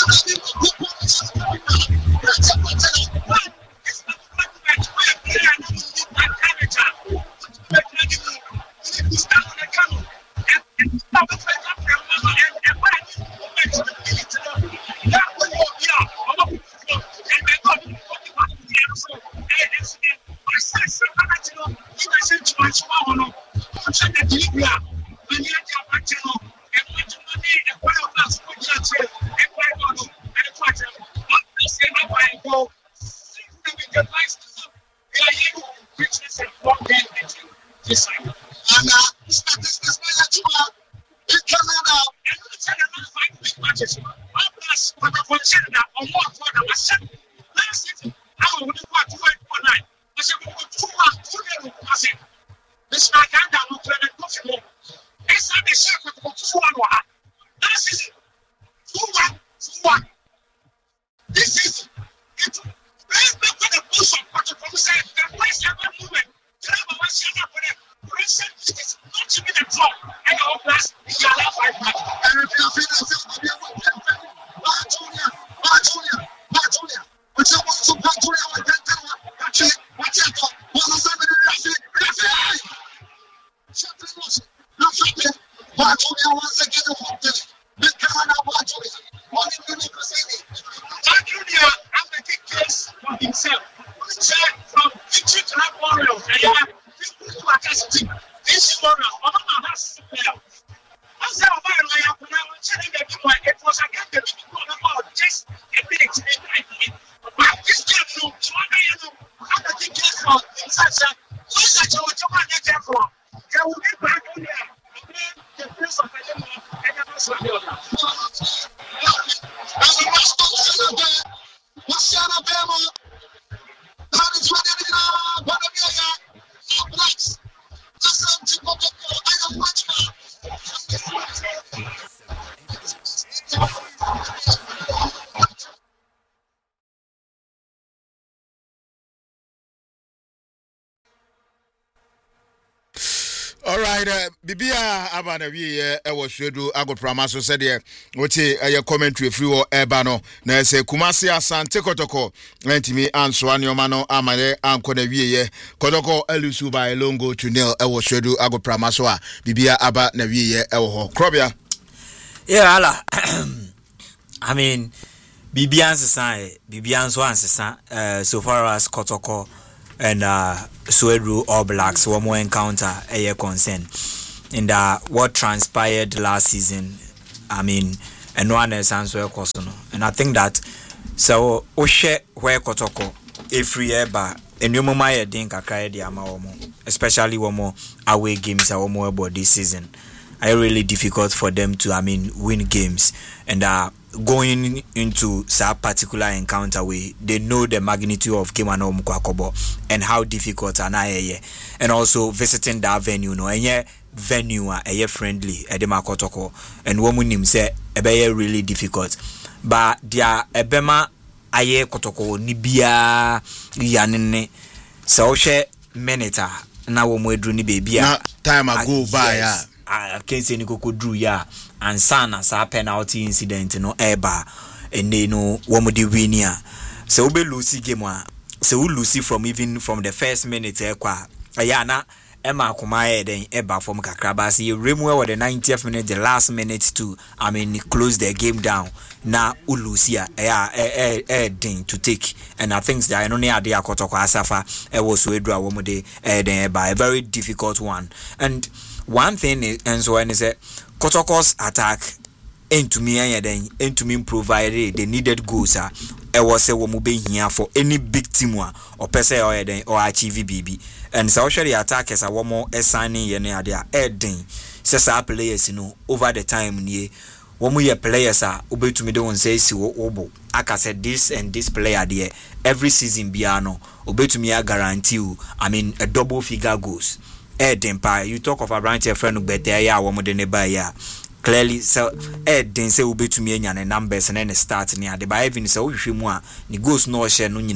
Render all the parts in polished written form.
Bibia abana wi was Shedu Agopramaso said here, what a commentary free or ebano, na se Kumasi Asante Kotoko, Lentimi and Swanio Mano Amade and Konevi, Kotoko Elusu by Longo to Nil was Shedu Agopramasoa, Bibia Abba Navi Elho Crobia. Yeah, Allah. I mean, Bibian's son, so far as Kotoko and Swedru All Blacks one more encounter a year concern in what transpired last season. I mean, and one is answer question, and I think that so Oshe where Kotoko every year but and you mama think I cried the amaomo, especially one more away games are more about this season. It's really difficult for them to win games and going into that particular encounter way they know the magnitude of game and how difficult and also visiting that venue and venue friendly edema kotoko and woman him say really difficult but dia ebema aye kotoko ni bia yanene so she meneta na wo mo edru ni baby time ago by I can't say Nikoko drew ya and sana sa penalty incident no eba and they know one the winia. So be Lucy game so Lucy from the first minute ayana Emma Kumae then eba from Kakrabasi Remwe the 90th minute the last minute to close the game down na Ulusia ding to take and I think that I only idea Kotoko Asafa was Wedra Womode then by a very difficult one and one thing is, and so when is it Kotoko's attack into me provided the needed goals I was a woman being here for any big team or per se or achieve BB and so actually attack as a woman assigning any idea adding says our players over the time near when we players are obey to me don't say obo I said this and this player there every season biano obey to me I guarantee you a double figure goals. You talk of a branch of friend better ya woman than a buyer. Clearly, so didn't say be to me and numbers and then start near the by even so if you want the goes no share no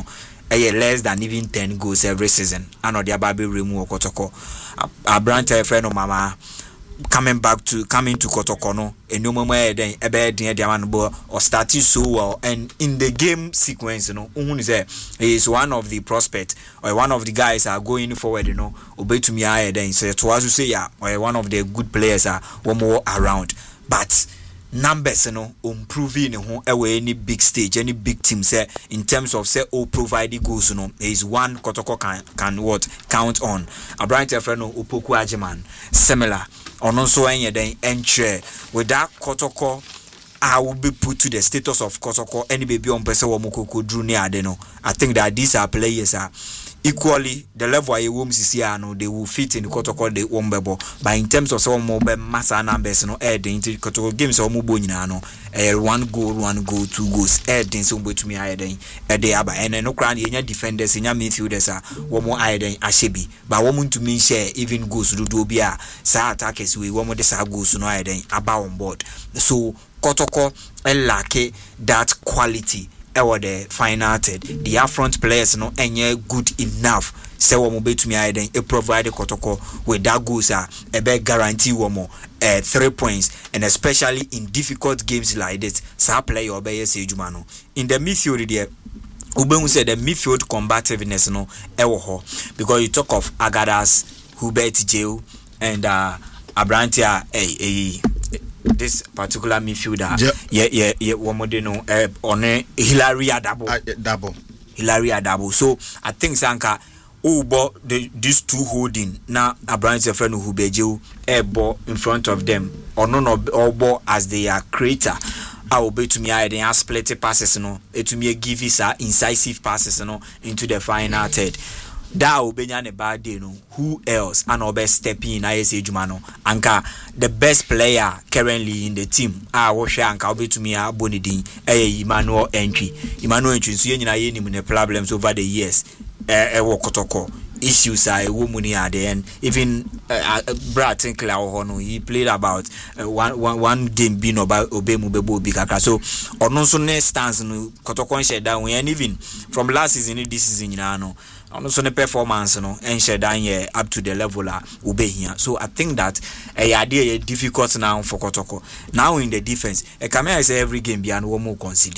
less than even 10 goals every season. I know the baby remove kotoko a branch of friend of mama coming to Kotokono, and no more than a bad Diamond or started so well. And in the game sequence, he is one of the prospects or one of the guys are going forward, obey to me. I then say to us to say, yeah, or one of the good players are one more around, but numbers, improving any big stage, any big team say in terms of say provide goals, is one Kotoko can what count on. A bright friend Opoku Ajiman, similar. On also any then entry with that Kotoko, I will be put to the status of Kotoko. Any baby on person Womoko drew near Adeno. I think that these are players are equally the level I womb CCR, they will fit in the Kotoko the Wombebo. But in terms of some more massa numbers, add into Kotoko games or Mubunano, 1 goal, 2 goals, add in some way to me, I then a day about and no crown in your defenders in your midfielders are one more I than Ashebi. But woman to me share even goes to do Bia, Sa attackers, we one more the Sa goes to no I then about on board. So Kotoko lack that quality. The final third, the upfront players ain't good enough. Say we be to me I then provide Kotoko with that goals a big guarantee 3 points, and especially in difficult games like this, sa play or be say Jumano. In the midfield there, Ubemu said the midfield combativeness because you talk of Agadas, Hubert Jeu, and Abrantia this particular midfielder, one more on Hilary Adabo. So I think Sanka, these two holding now a branch of friend who beju ball in front of them or none of all ball as they are creator. I will be to me I then split passes to me give us incisive passes into the final third. That will be a bad day, who else and best step in ISA Jumano Anka the best player currently in the team. I wash Anka be to me a Bonidin Emmanuel entry so you problems over the years Kotoko issues are a woman at the end. Even Brad Tinkler Hono, he played about one game being about Obemu Bebo Bikaka. So on also next stands Kotoko shut down and even from last season this season also the performance and shut down up to the level obey here. So I think that a idea difficult now for Kotoko. Now in the defense, a camera is every game beyond one more concede.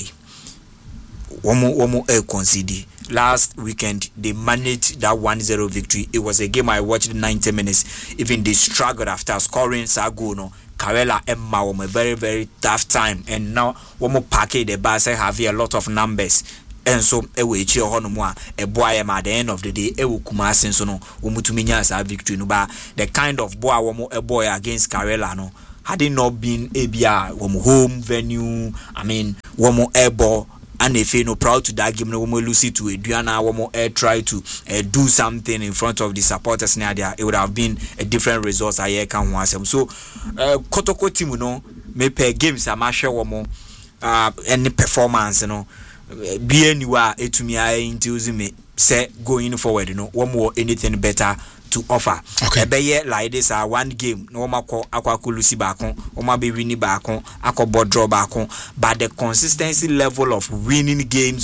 One more concede. Last weekend they managed that 1-0 victory. It was a game I watched 90 minutes. Even they struggled after scoring Sagono. Karela Emma a very, very tough time. And now one more package the Barca have a lot of numbers. And so a boy at the end of the day Kumasin so no umutuminya as victory no ba the kind of boy a boy against Karela no had it not been home venue, I mean one airball. And if you proud to that game, no more Lucy to Adriana, one more try to do something in front of the supporters near there, it would have been a different result. I can want them. So, Kotoko team, may pay games. I'm sure one more any performance, be anywhere to me. I into me say going forward, one more anything better to offer. Okay. Be like this one game no mako akwaku baako o ma be winning baako akobo draw baako, but the consistency level of winning games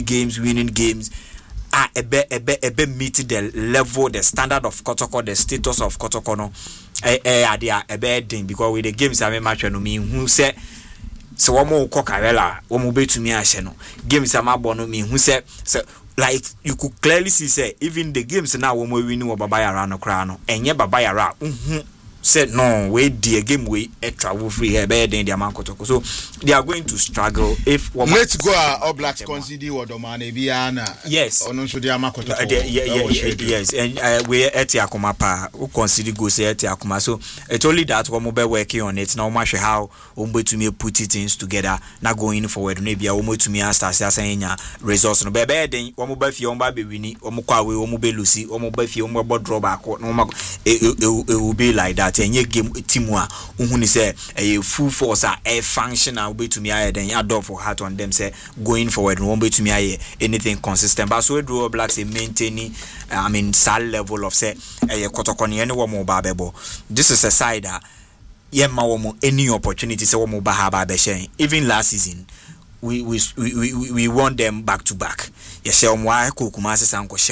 ebe meet the level, the standard of Kotoko, the status of Kotoko no ebe din, because with the games I match no me who say so one more Karela one more be to me ahye no games am abono me who say like you could clearly see say even the games now when we win Babayara no crano and yeah Babayara said no wait the game we travel free here better than the amount Kotoko, so they are going to struggle if one let's go All Blacks consider what Domane Biana yes on so the amount Kotoko yes and we Etiakuma pa who consider go say Etiakuma, so it's only that one mobile working on it now much how umbe to me put it things together now going forward maybe a to me start saying results no better than one mobile fi on be winning one mobile Lucy one mobile fi on mobile draw back no it will be like that. Any game team who say a full force a functional way to me then add for heart on them say going forward won't be to me anything consistent, but so All Blacks maintaining I mean sal level of say a Kotokoni anyone more babebo. This is a side that any opportunity say one more even last season we won them back to back. Yes, Kumasi Sanko Shewomo.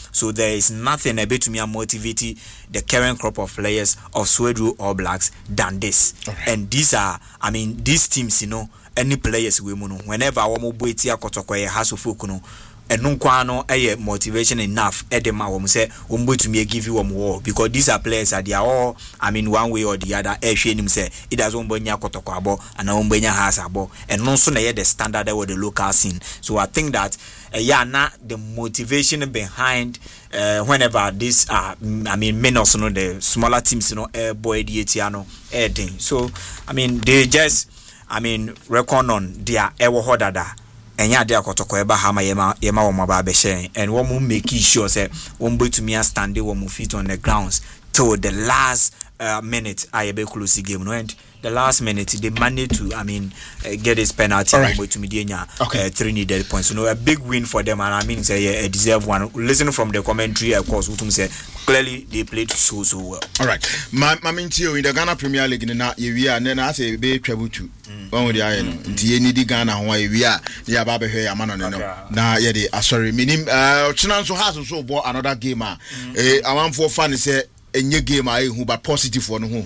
So there is nothing a bit to me motivate the current crop of players of Swedru All Blacks than this. Right. And these are, I mean, these teams, you know, any players we know, whenever our mobile Kotoko has of Fukuno. And no kwano motivation enough edema wom say to me give you more because these are players that they are all, I mean, one way or the other him say it does bonya kotoko abo and bonya has abo and no so na the standard with the local scene. So I think that na the motivation behind whenever this I mean men also know the smaller teams, you know, boy dietiano thing. So I mean they just reckon on their hodada. And ya dia kotoko eba hama yema wo maba be share and wo mu make sure say wo mbe to me stand wo mu feet on the grounds till the last minute I be close the game no, and the last minute they managed to get this penalty right. to me 3 needed points. So a big win for them, and I mean say a deserved one. Listen from the commentary, of course, Utum say clearly they played so well. All right, my mean in the Ghana Premier League na we are then I say be travel to one with the iron nti ni di Ghana ho we are ya ba be hwe amano no na ye dey sorry minim china so has so bo another game amanfo fan say enye game who but positive for no ho.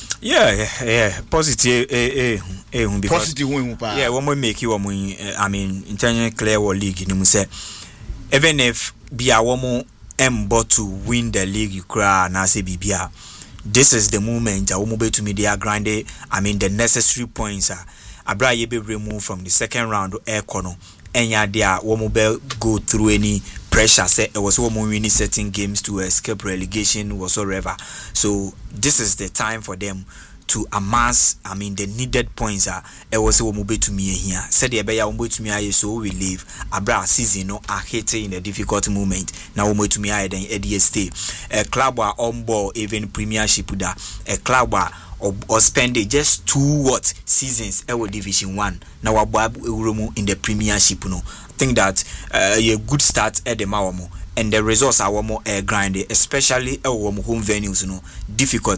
Yeah, positive because positive who pa. Yeah, when we make you intentionally clear what league ni mu say even if be a woman embo to win the league you cry na say bibia, this is the moment a woman be to me they are grinding the necessary points abra ye be removed from the second round air corner enya dia woman be go through any pressure say it was woman winning certain games to escape relegation whatsoever. So this is the time for them to amass the needed points it was woman be to me here said the beya woman to me so we leave abra season no are hitting in a difficult moment now woman to me then stay a club are on board even premiership da a club or spend just 2 seasons division 1 now in the premiership no. I think that a good start at the Mawamo and the results are more grinding, especially at home venues, difficult.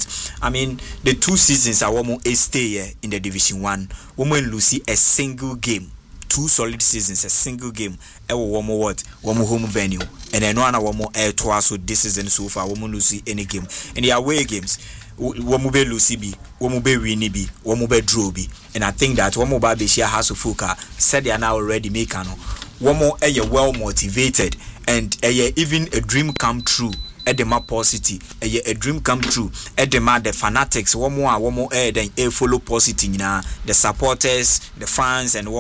The 2 seasons are more stay in the division 1. Women lose a single game, 2 solid seasons, a single game. One home venue, and then one more twice. So this season so far, women lose any game. And the away games. Womube Lucy B, Womube Winnie B, Womube Drew B, and I think that Womoba Beshia has to Fuka said they are now already making Womo well motivated and even a dream come true at the Mapol City, a dream come true at the fanatics, Womo then follow positive the supporters, the fans, and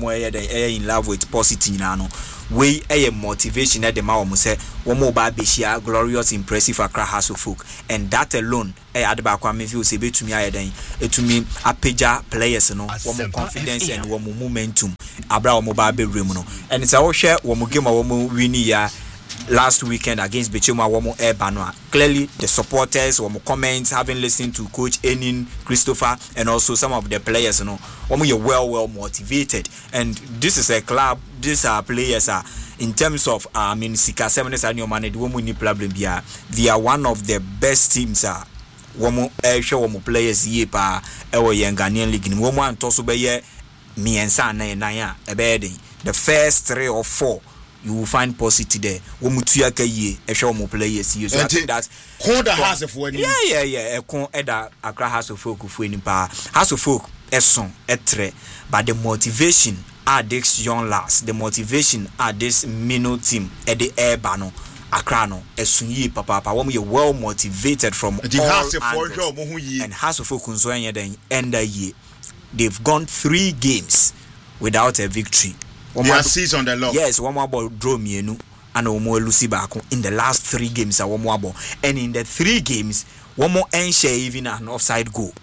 Womo in love with positive way a motivation at the Mawamo say Womo Beshia glorious impressive Accra House of Folk, and that alone Adebakwa feel say to me to me apeja players one confidence and one momentum abra womo be remuno and it's all share one game womo win ya last weekend against Bechema womo Banoa. Clearly the supporters womo comments having listened to coach Enin Christopher and also some of the players womo you well motivated, and this is a club, these are players in terms of Sika 7 and your manage womo ni problem bia, they are one of the best teams womo show womo players ye pa young Ghanaian league ni womo antoso be ye miensa na ya ebedin the first 3 or 4 you will find positive there womo tuaka ye show womo players ye. So I think that Honda has of when kon eda Accra House of Folk fu ni pa House of Folk eson etre, but the motivation are this young lads, the motivation are this minnow team at the Bano Accra no esunyi papa womo ye well motivated from all angles. And House of Folk so then end the year they've gone 3 games without a victory. One season the long. Yes, one more ball draw mienu and one more Lucy back in the last 3 games one more ball, and in the 3 games one more share even an offside goal.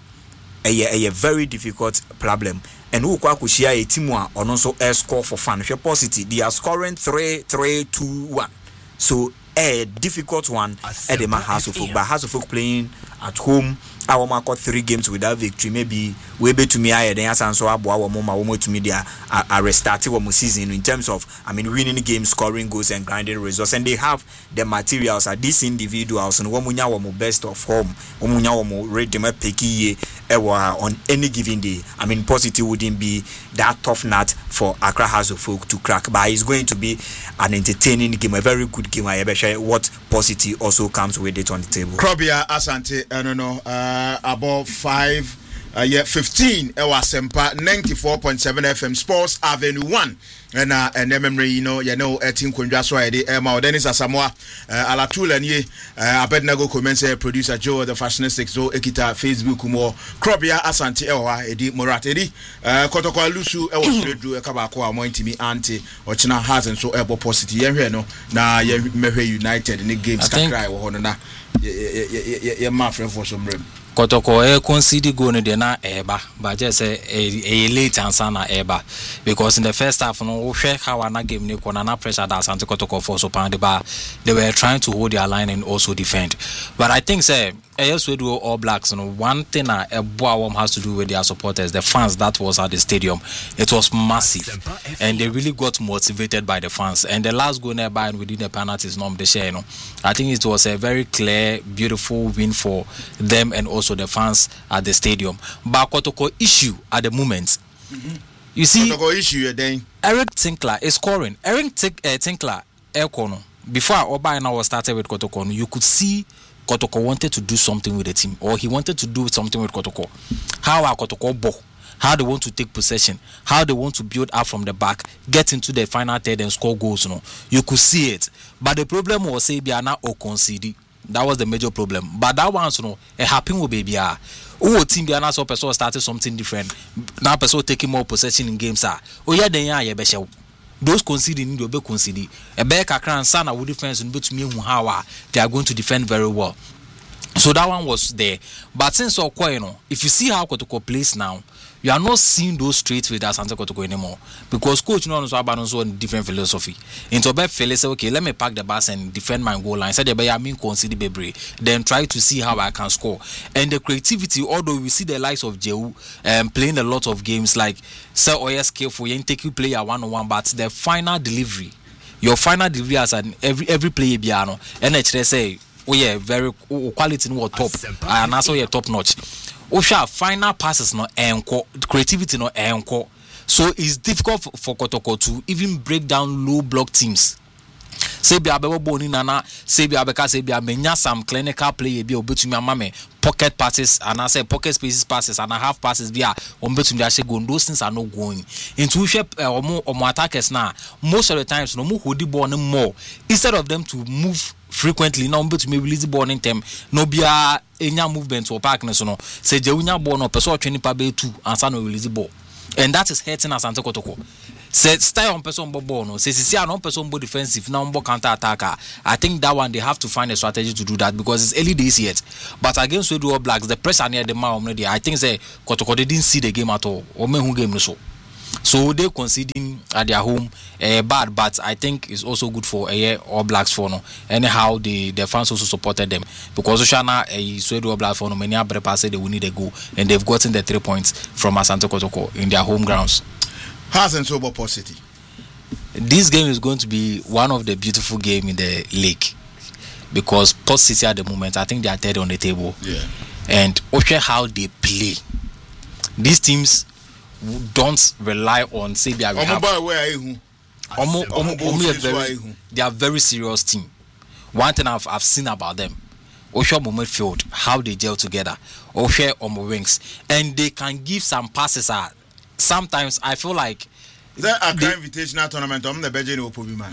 A very difficult problem. And who share a team one or also score for fun. If you're positive, they are scoring 3-3-2-1. So a difficult one at the House of Folk, but House of Folk playing at home. I want to 3 games without victory. Maybe we be to me higher than us and so to me they are restarting one season in terms of winning games, scoring goals and grinding results, and they have the materials at these individuals and one best of home, ready to pick on any given day. Positive wouldn't be that tough nut for Accra House of Folk to crack, but it's going to be an entertaining game, a very good game. I share what positive also comes with it on the table. Krobia Asante, I don't know, about 15 Sempa 94.7 FM Sports Avenue 1 and memory team Kundra so Dennis Asamoah Alatula ni Abednego commence producer Joe the fashionistic so ekita Facebook mo Krobia Asante edi Morat edi Kotokwa Lusu Pedro Ekabako amointimi anti ochina has and so ebo positive ye no na ye mehwe United ni games kakra wo hono na ye ma friend for some room Kotoko concede go no de na eba but just say late answer na eba because in the first half no we share how na game ni ko na pressure that Asante Kotoko for so pan the bar they were trying to hold their line and also defend, but I think say we do All Blacks one thing Boawom has to do with their supporters, the fans that was at the stadium. It was massive and they really got motivated by the fans, and the last goal nearby and within the penalties the share I think it was a very clear beautiful win for them and also the fans at the stadium. But Kotoko issue at the moment, you see Kotoko issue Eric Tinkler is scoring. Eric Tinkler before Oba was started with Kotoko, you could see Kotoko wanted to do something with the team, or he wanted to do something with Kotoko. How are Kotoko ball? How they want to take possession, how they want to build up from the back, get into the final third and score goals. You could see it. But the problem was Biana or concede. That was the major problem. But that one, it happened with baby. Team Biana so person started something different. Now person taking more possession in games. Those conceding need to be conceded. A bear Kakra Sana would defense and bet me how they are going to defend very well. So that one was there. But since if you see how Kotoko plays now, you are not seeing those traits with Asante Kotoko anymore. Because coach knows about a different philosophy. Into bed fella say, okay, let me pack the bus and defend my goal line. Said the I concede Bebre. Then try to see how I can score. And the creativity, although we see the likes of Jehu playing a lot of games like Sir OS careful, you take you play a 1-on-1, but the final delivery, your final delivery as an every player piano, and they say, oh yeah, very quality no top, and also yeah top notch. Osha final passes no encore, creativity no encore. So it's difficult for Kotoko to even break down low block teams. Say be abebo boni nana, say be abeka, say be amenya some clinical play be obetumi amame pocket passes and I say pocket spaces passes and a half passes be obetumi actually go. Those things are not going. Into shape omo attackers now. Most of the times no mo hold the ball more instead of them to move frequently now but to release the ball in time no be enya movement or park no so no say jewunya ball no person training pa be 2 and say no release the ball, and that is hurting Asante Kotoko. Say style on person ball no say see on person ball defensive now on counter attacker. I think that one they have to find a strategy to do that because it's early days yet. But against the All Blacks, the pressure near the man already. I think say Kotoko they didn't see the game at all or me who game no so they conceding at their home bad, but I think it's also good for All Blacks for no. Anyhow, the fans also supported them because Oshana All Blacks for no many Abrepa said they will need a goal and they've gotten the 3 points from Asante Kotoko in their home grounds. Hasn't sober Port City. This game is going to be one of the beautiful games in the league because Port City at the moment I think they are third on the table. Yeah, and watch how they play. These teams don't rely on say they are they are very serious team. One thing I've seen about them, Osha midfield, how they gel together, Osha on wings, and they can give some passes. Sometimes I feel like that a invitational tournament on the Belgian Open man.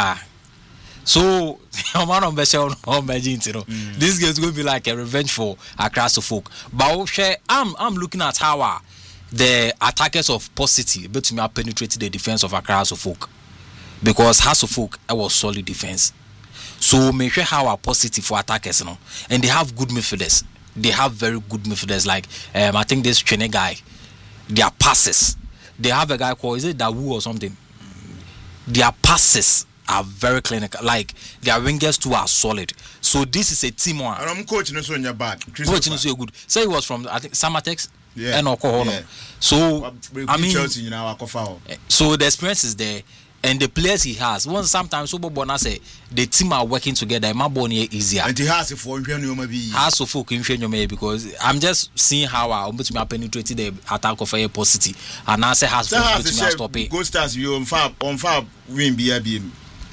So this game is going to be like a revenge for Accra Folk. But I'm looking at how the attackers of Port City but me penetrated the defense of Accra Folk because Folk was solid defense. So make sure how Port City for attackers and they have good midfielders. They have very good midfielders like I think this Chene guy. Their passes. They have a guy called is it Dawu or something. Their passes are very clinical. Like their wingers too are solid. So this is a team one. And I'm coaching also in your bad. Coaching is so good. Say he was from I think Samatex. Yeah. And Okohono. Yeah. So I mean, Chelsea, you know, so the experience is there. And the players he has, once sometimes Super Bona say the team are working together. My body easier. And he has a phone, maybe has to focus in because I'm just seeing how I penetrated the attack of a City, and I say has to stop it. Go Stars, you on fab win BIB.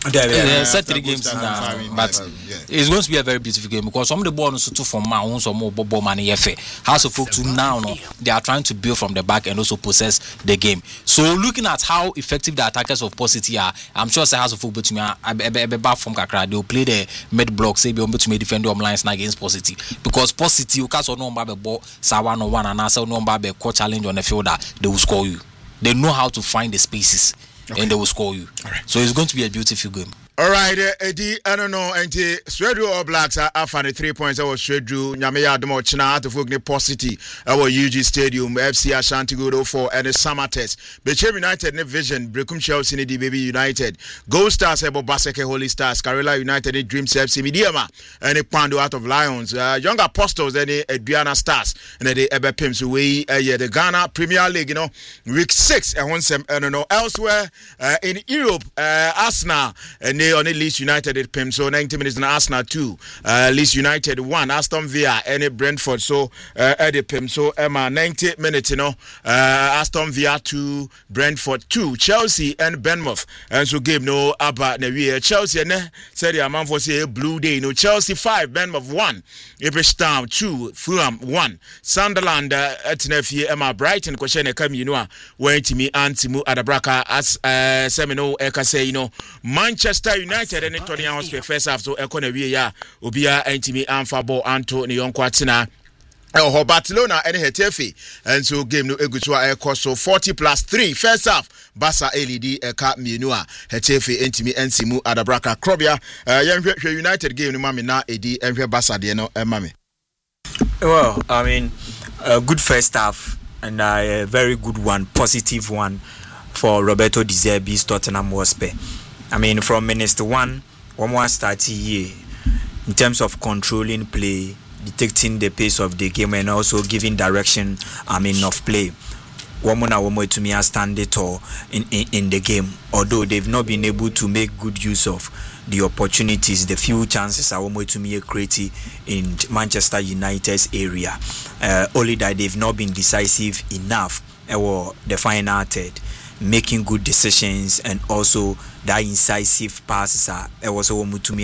Set 3 games now, but it's going to be a very beautiful game because some of the bonus to from Mount, some more Bobo Money House of Folk to now, they are trying to build from the back and also possess the game. So looking at how effective the attackers of City are, I'm sure House of Folk to me back from Kakra, they'll play the mid block, say be able to defend the lines against City because City you can't no number ball Sawa no one and answer number be challenge on the field that they will score you. They know how to find the spaces. Okay. And they will score you. Right. So it's going to be a beautiful game. All right, Eddie, I don't know, and Swedru All Blacks are for the 3 points. I was Swedru, Nyamea, the Mochina, the Fugni Posity, our UG Stadium, FC Ashanti Godo for and the Summer Test. Bechem United, Vision, Brekum Chelsea, the Baby United, Gold Stars, Ebo Baseke, Holy Stars, Carolina United, Dreams FC, Mediama, and the Pando out of Lions, Young Apostles, and the Adriana Stars, and the Ebe Pims away, the Ghana Premier League, you know, week 6, and once, I don't know, elsewhere in Europe, Arsenal, and on Leeds United at Pim, so 90 minutes in Arsenal 2, Leeds United 1, Aston Villa and Brentford, so at the Pim, so Emma 90 minutes, you know, Aston Villa 2, Brentford 2, Chelsea and Bournemouth, and so game no about the Chelsea and said the amount for say blue day, no Chelsea 5, Bournemouth 1, Ipswich Town 2, Fulham 1, Sunderland at Nefi Emma Brighton, question come you know, went to me Antimu Adabraka as Semino Eka say, you know, Manchester United and Tony Hotspur first half so Ekonomi ya Obia Antimi Amfabo Anto ni Yonkwatina Barcelona and Hetafe and so game no egutwa eko so 40+3 first half Basa LED eka minua Hetafe Antimi Ensimu Adabraka Krobia United game no mami na edi enhwe Basa de no mami. Well, I mean a good first half and a very good one, positive one for Roberto De Zerbi's Tottenham Hotspur. I mean, from minute 1, one more start here in terms of controlling play, detecting the pace of the game, and also giving direction. I mean, of play. One more to me stand it all in the game. Although they've not been able to make good use of the opportunities, the few chances are one to me creative in Manchester United's area. Only that they've not been decisive enough. Or the final third, making good decisions and also that incisive passes are also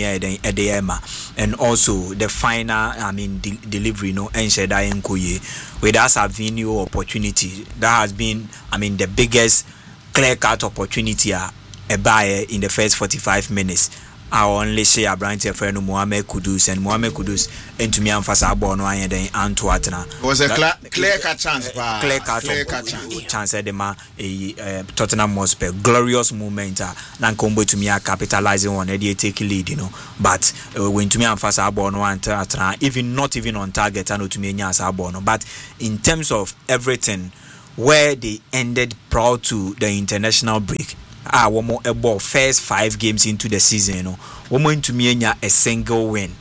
and also the final delivery and Sheda Nkoye with us having new opportunity that has been the biggest clear cut opportunity a buyer in the first 45 minutes. I only say a branch of friend Mohamed Kudus and Mohamed Kudus and to me and Fasa Bono and then Antwerpen. It was a clear cut chance, clear cut chance at the Tottenham Hotspur. Glorious moment. Nankombo to me are capitalizing on it, take lead, you know. But when to me and Fasa Bono and even not even on target, I know to me and Bono. But in terms of everything, where they ended prior to the international break. One more about first 5 games into the season, you know. One to me a single win.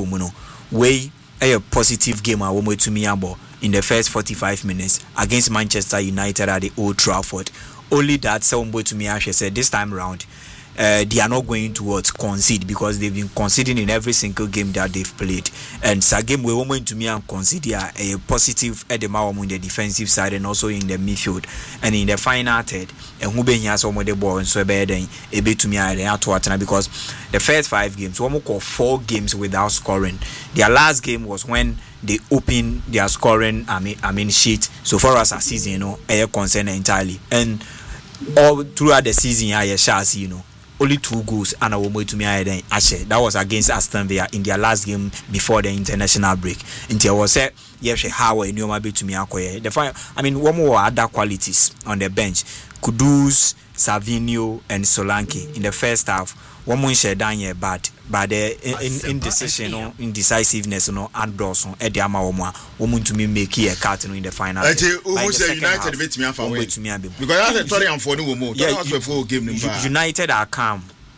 Way a positive game. One to me about in the first 45 minutes against Manchester United at the Old Trafford. Only that someone to me actually said this time round. They are not going to concede because they've been conceding in every single game that they've played. And so game we want to me and consider a positive at the moment in the defensive side and also in the midfield. And in the final third, and who been here some of the ball and so better than a bit to me because the first 5 games, one more call 4 games without scoring. Their last game was when they opened their scoring sheet. So for us a season, you know, air concern entirely. And all throughout the season, I shall see, you know. Only 2 goals and I will to me Ashe. That was against Aston Villa in their last game before the international break. Until I was said, yes, how you know to me one more other qualities on the bench. Kudus, Savinho, and Solanke in the first half. One more share down here, but the indecision, indecisiveness, and Dawson, Eddie Ama woman to me make a cut in the final. Who say United beat me for because that's a story and for no more. United are calm.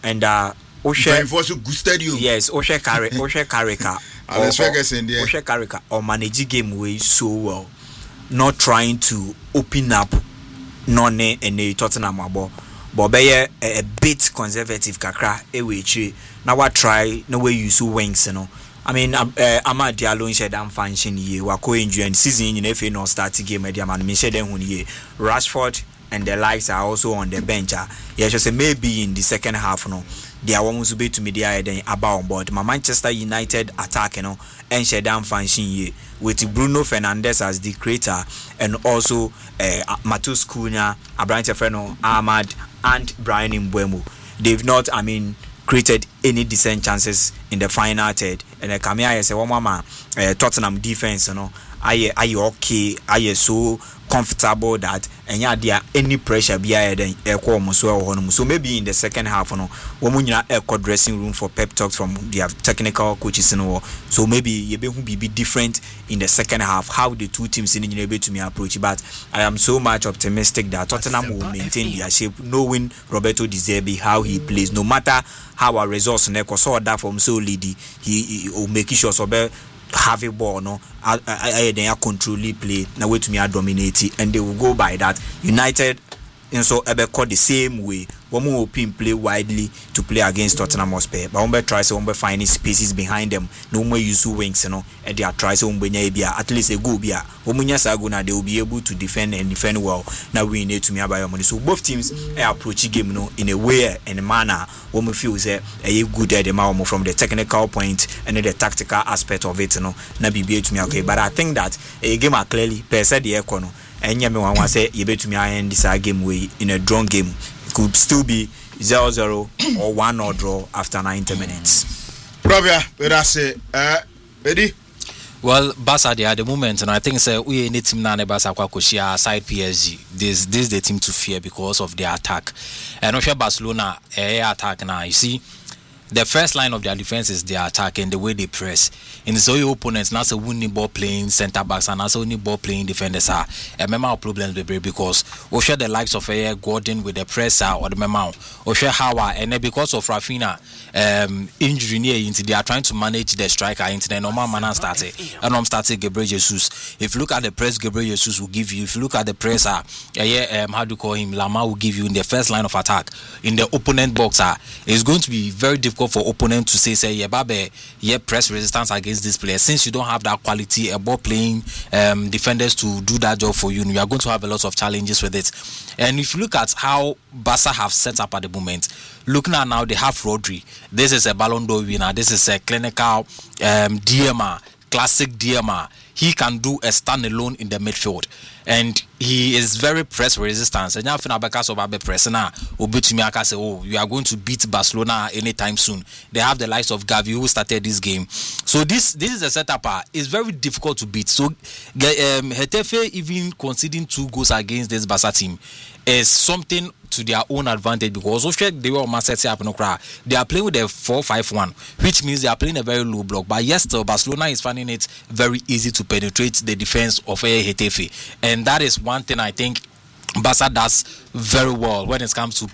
and Oshe good stadium. Yes, Oshe Karika. Alex Ferguson there. Oshe Karika or manage game way so well, not trying to open up None and a Tottenham abo. But be a bit conservative kakra ewe now what try no way use wings you know. I mean Amad Diallo in shed and function ye wako injury and season in FA no start game media man me shed hun ye Rashford and the likes are also on the bench. Yes, just say maybe in the second half no they are almost be to media then about board my Manchester United attack you know and shed and function ye with Bruno Fernandes as the creator and also Matheus Cunha, Abraham Freno, Ahmad and Brian Mbeumo. They've not created any decent chances in the final third and Kamia say one mama Tottenham defense you know are you okay, are you so comfortable that and yeah there any pressure behind so maybe in the second half you know womunya a dressing room for pep talks from their technical coaches you know so maybe you be different in the second half how the two teams in able to me approach but I am so much optimistic that Tottenham will maintain their shape knowing Roberto De Zerbi how he plays no matter how our results saw that from so lady he will make sure so have a ball no I control play na way to me dominate and they will go by that United and so call the same way one more pin play widely to play against Tottenham Hotspur but one try so one finding spaces behind them no more use wings you know and they are try so at least a go bia na they will be able to defend well now we need to me about money so both teams approach game you know in a way and a manner one feel say a good at the from the technical point and the tactical aspect of it you know na be to me okay but I think that a game are clearly per se the econo and me one say you bet to me end this game way in a drawn game it could still be 0-0 or 1 or draw after 90 minutes. Probably that's say Eddie. Well, Barca they at the moment, and I think we need team now. Barca Kwakoshia side PSG. This is the team to fear because of their attack. And also Barcelona attack now. You see, the first line of their defense is their attack and the way they press. And so your opponents now say winning ball playing centre backs and also winning ball playing defenders are a member problems because we share the likes of Gordon with the presser or the member or share Howard and then because of Rafinha injury near into they are trying to manage the striker into the normal manner started and I'm starting Gabriel Jesus. If you look at the press Gabriel Jesus will give you, if you look at the presser how do you call him, Lama will give you in the first line of attack in the opponent box it's going to be very difficult for opponent to say press resistance against this player since you don't have that quality ball playing defenders to do that job for you are going to have a lot of challenges with it. And if you look at how Barca have set up at the moment, looking at now they have Rodri, this is a Ballon d'Or winner, this is a clinical DMR, classic DMR. He can do a stand alone in the midfield and he is very press resistant and now because of Abe press now say you are going to beat Barcelona anytime soon. They have the likes of Gavi who started this game, so this is a setup is very difficult to beat. So Getafe even conceding 2 goals against this Barca team is something to their own advantage because they were on they are playing with a 4-5-1 which means they are playing a very low block, but yes still Barcelona is finding it very easy to penetrate the defense of Getafe, and that is one thing I think Barca does very well when it comes to